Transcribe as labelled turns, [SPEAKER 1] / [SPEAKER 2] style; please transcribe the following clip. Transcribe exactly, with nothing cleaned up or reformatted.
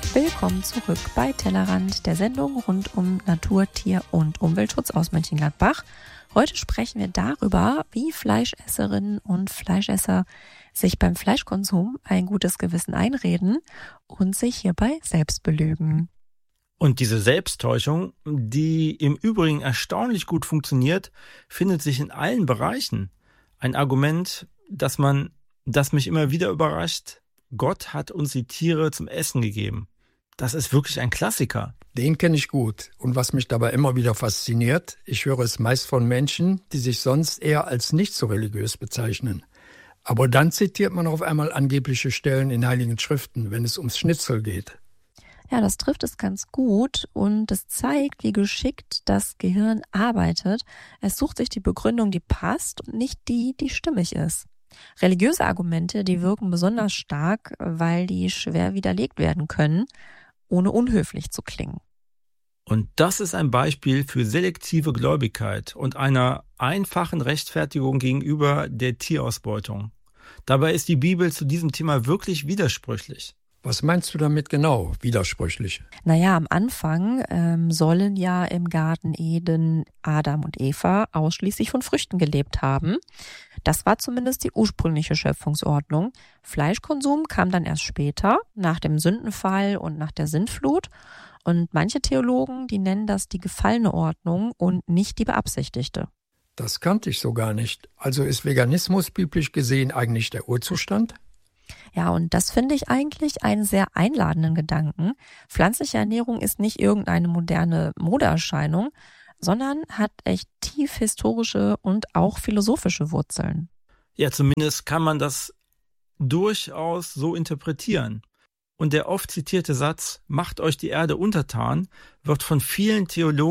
[SPEAKER 1] Willkommen zurück bei Tellerrand, der Sendung rund um Natur-, Tier- und Umweltschutz aus Mönchengladbach. Heute sprechen wir darüber, wie Fleischesserinnen und Fleischesser sich beim Fleischkonsum ein gutes Gewissen einreden und sich hierbei selbst belügen.
[SPEAKER 2] Und diese Selbsttäuschung, die im Übrigen erstaunlich gut funktioniert, findet sich in allen Bereichen. Ein Argument, das man, das mich immer wieder überrascht: Gott hat uns die Tiere zum Essen gegeben. Das ist wirklich ein Klassiker.
[SPEAKER 3] Den kenne ich gut. Und was mich dabei immer wieder fasziniert, ich höre es meist von Menschen, die sich sonst eher als nicht so religiös bezeichnen. Aber dann zitiert man auf einmal angebliche Stellen in Heiligen Schriften, wenn es ums Schnitzel geht.
[SPEAKER 1] Ja, das trifft es ganz gut und es zeigt, wie geschickt das Gehirn arbeitet. Es sucht sich die Begründung, die passt und nicht die, die stimmig ist. Religiöse Argumente, die wirken besonders stark, weil die schwer widerlegt werden können, ohne unhöflich zu klingen.
[SPEAKER 2] Und das ist ein Beispiel für selektive Gläubigkeit und einer einfachen Rechtfertigung gegenüber der Tierausbeutung. Dabei ist die Bibel zu diesem Thema wirklich widersprüchlich.
[SPEAKER 3] Was meinst du damit genau, widersprüchlich?
[SPEAKER 1] Naja, am Anfang ähm, sollen ja im Garten Eden Adam und Eva ausschließlich von Früchten gelebt haben. Das war zumindest die ursprüngliche Schöpfungsordnung. Fleischkonsum kam dann erst später, nach dem Sündenfall und nach der Sintflut. Und manche Theologen, die nennen das die gefallene Ordnung und nicht die beabsichtigte.
[SPEAKER 3] Das kannte ich so gar nicht. Also ist Veganismus biblisch gesehen eigentlich der Urzustand?
[SPEAKER 1] Ja, und das finde ich eigentlich einen sehr einladenden Gedanken. Pflanzliche Ernährung ist nicht irgendeine moderne Modeerscheinung, sondern hat echt tief historische und auch philosophische Wurzeln.
[SPEAKER 2] Ja, zumindest kann man das durchaus so interpretieren. Und der oft zitierte Satz, macht euch die Erde untertan, wird von vielen Theologen